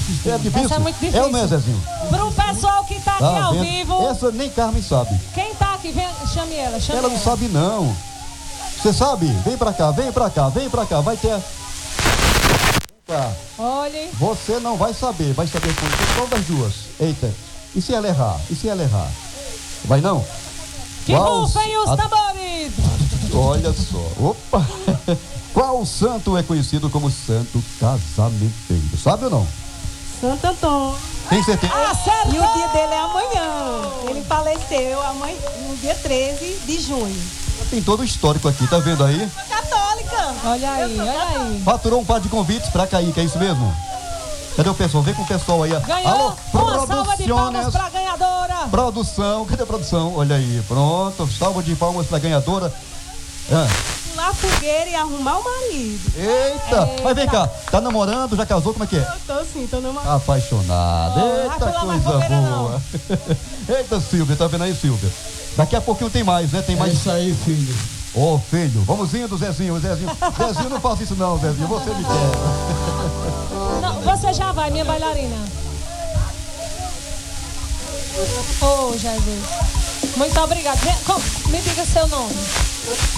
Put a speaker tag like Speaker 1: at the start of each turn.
Speaker 1: difícil.
Speaker 2: É difícil?
Speaker 3: Essa é muito difícil.
Speaker 2: É o meu, Zezinho.
Speaker 3: Pro pessoal que tá aqui ao
Speaker 2: vendo?
Speaker 3: vivo.
Speaker 2: Essa nem Carmen sabe.
Speaker 3: Quem tá aqui, vem, chame ela, chame
Speaker 2: Ela
Speaker 3: ela.
Speaker 2: não sabe, não. Você sabe? Vem pra cá, vem pra cá, vem pra cá. Vai ter... Tá.
Speaker 3: Olhe.
Speaker 2: Você não vai saber. Vai saber qual das duas. Eita. E se ela errar? E se ela errar? Vai não?
Speaker 3: Que rufem os tambores.
Speaker 2: Olha só. Opa. Qual santo é conhecido como santo casamenteiro? Sabe ou não?
Speaker 1: Santo Antônio.
Speaker 2: Tem certeza?
Speaker 1: E o dia dele é amanhã. Ele faleceu no dia 13 de junho.
Speaker 2: Tem todo o histórico aqui, tá vendo aí?
Speaker 1: Católica.
Speaker 3: Olha aí, olha aí.
Speaker 2: Faturou um par de convites pra cair, que é isso mesmo? Cadê o pessoal? Vem com o pessoal aí.
Speaker 3: Ganhou.
Speaker 2: Alô,
Speaker 3: Uma salva de palmas
Speaker 2: produções.
Speaker 3: pra ganhadora.
Speaker 2: Produção, cadê a produção? Olha aí, pronto. Salva de palmas pra ganhadora.
Speaker 1: Pular fogueira e arrumar o marido.
Speaker 2: Eita. Mas vem cá, tá namorando, já casou, como é que é?
Speaker 1: Eu tô sim, tô namorando.
Speaker 2: Apaixonada. Eita,
Speaker 3: pular mais
Speaker 2: coisa
Speaker 3: fogueira,
Speaker 2: boa. Eita, Silvia, tá vendo aí, Silvia? Daqui a pouquinho tem mais, né? Tem mais.
Speaker 4: É isso aí, filho.
Speaker 2: Ô, filho, vamos indo, Zezinho. Zezinho, não faça isso não, Zezinho. Você me quer.
Speaker 3: Não, você já vai, minha bailarina. Oh, Jesus. Muito obrigada. Me diga seu nome.